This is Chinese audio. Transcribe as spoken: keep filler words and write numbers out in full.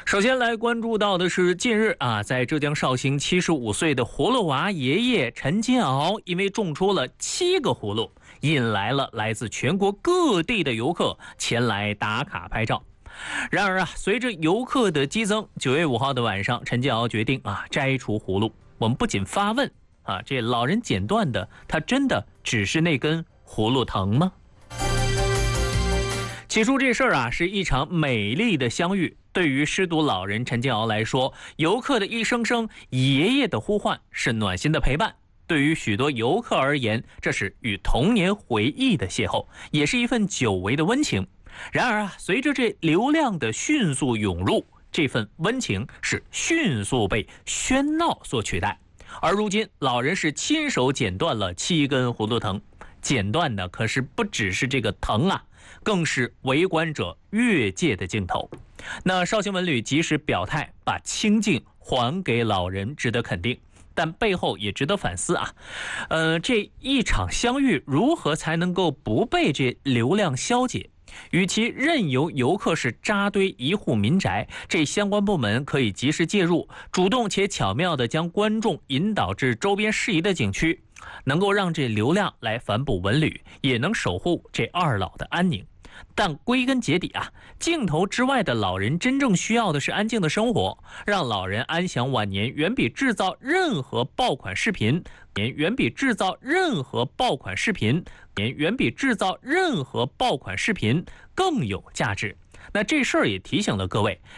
首先来关注到的是，近日啊，在浙江绍兴七十五岁的葫芦娃爷爷陈金鳌，因为种出了七个葫芦，引来了来自全国各地的游客前来打卡拍照。然而啊，随着游客的激增，九月五号的晚上，陈金鳌决定啊摘除葫芦。我们不仅发问啊，这老人剪断的，他真的只是那根葫芦藤吗？起初这事儿啊是一场美丽的相遇，对于失独老人陈金鳌来说，游客的一声声爷爷的呼唤是暖心的陪伴。对于许多游客而言，这是与童年回忆的邂逅，也是一份久违的温情。然而啊，随着这流量的迅速涌入，这份温情是迅速被喧闹所取代。而如今，老人是亲手剪断了七根葫芦藤，剪断的可是不只是这个藤啊，更是围观者越界的镜头。那绍兴文旅及时表态，把清静还给老人，值得肯定。但背后也值得反思啊，呃，这一场相遇如何才能够不被这流量消解？与其任由游客是扎堆一户民宅，这相关部门可以及时介入，主动且巧妙地将观众引导至周边适宜的景区，能够让这流量来反哺文旅，也能守护这二老的安宁。但归根结底啊，镜头之外的老人真正需要的是安静的生活，让老人安享晚年，远比制造任何爆款视频，远比制造任何爆款视频，远比制造任何爆款视频更有价值。那这事儿也提醒了各位，